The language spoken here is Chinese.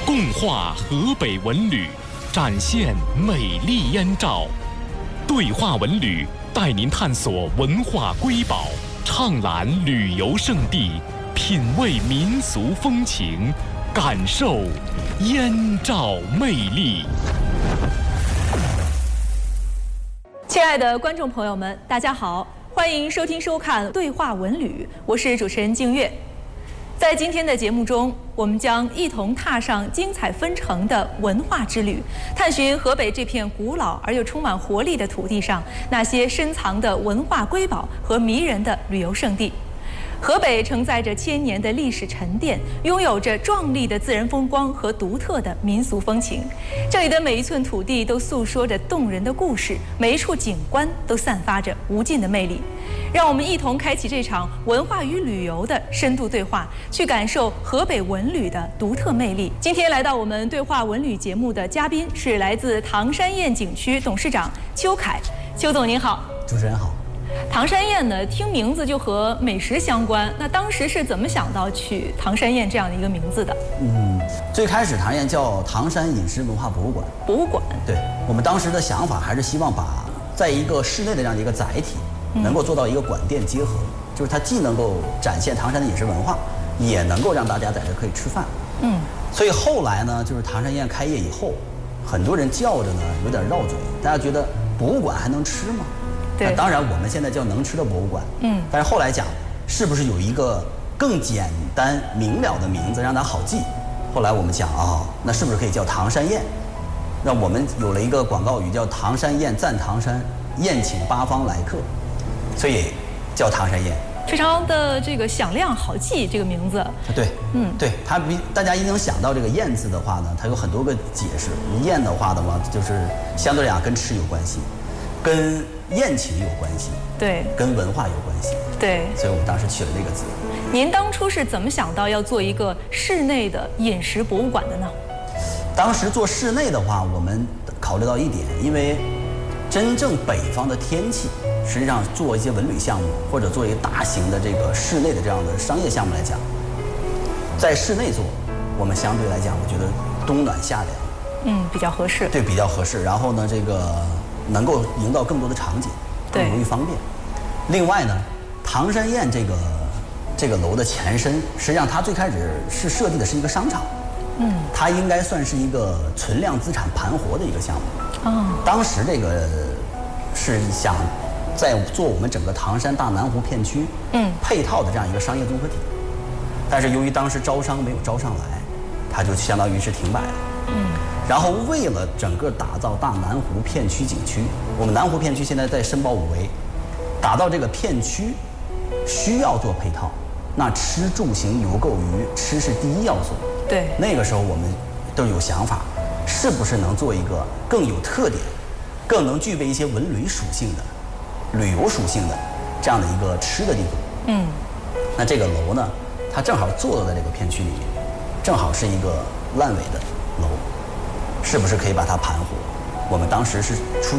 共话河北文旅，展现美丽燕赵。对话文旅带您探索文化瑰宝，畅览旅游胜地，品味民俗风情，感受燕赵魅力。 亲爱的观众朋友们，大家好，欢迎收听收看《对话文旅》，我是主持人静月。在今天的节目中，我们将一同踏上精彩纷呈的文化之旅，探寻河北这片古老而又充满活力的土地上那些深藏的文化瑰宝和迷人的旅游胜地。河北承载着千年的历史沉淀，拥有着壮丽的自然风光和独特的民俗风情。这里的每一寸土地都诉说着动人的故事，每一处景观都散发着无尽的魅力。让我们一同开启这场文化与旅游的深度对话，去感受河北文旅的独特魅力。今天来到我们对话文旅节目的嘉宾是来自唐山堰景区董事长邱凯。邱总您好。 主持人好。 唐山堰呢，听名字就和美食相关。那当时是怎么想到取唐山堰这样的一个名字的？ 最开始唐山堰叫唐山饮食文化博物馆。 博物馆。 对，我们当时的想法还是希望把在一个室内的这样的一个载体，能够做到一个馆店结合，就是它既能够展现唐山的饮食文化，也能够让大家在这可以吃饭。所以后来呢，就是唐山堰开业以后，很多人叫着呢有点绕嘴，大家觉得博物馆还能吃吗？那当然，我们现在叫能吃的博物馆。但是后来讲，是不是有一个更简单明了的名字让它好记？后来我们讲那是不是可以叫唐山堰？那我们有了一个广告语叫唐山堰赞唐山，宴请八方来客，所以叫唐山堰。 非常的这个响亮好记这个名字。 对，对，它大家一定想到这个堰字的话呢，它有很多个解释。堰的话就是相对来讲跟吃有关系，跟宴请有关系， 对， 跟文化有关系， 对， 所以我们当时取了这个字。 您当初是怎么想到要做一个室内的饮食博物馆的呢？ 当时做室内的话，我们考虑到一点，因为真正北方的天气，实际上做一些文旅项目或者做一个大型的这个室内的这样的商业项目来讲，在室内做，我们相对来讲，我觉得冬暖夏凉，比较合适。对，比较合适。然后呢，这个能够营造更多的场景，更容易方便。另外呢，唐山堰这个楼的前身，实际上它最开始是设计的是一个商场，它应该算是一个存量资产盘活的一个项目。当时这个是想在做我们整个唐山大南湖片区配套的这样一个商业综合体，但是由于当时招商没有招上来，它就相当于是停摆了。然后为了整个打造大南湖片区景区，我们南湖片区现在在申报5维，打造这个片区需要做配套，那吃住行游购娱，吃是第一要素。对，那个时候我们都有想法，是不是能做一个更有特点、更能具备一些文旅属性的、旅游属性的这样的一个吃的地方。那这个楼呢，它正好坐在这个片区里面，正好是一个烂尾的楼，是不是可以把它盘活？我们当时是出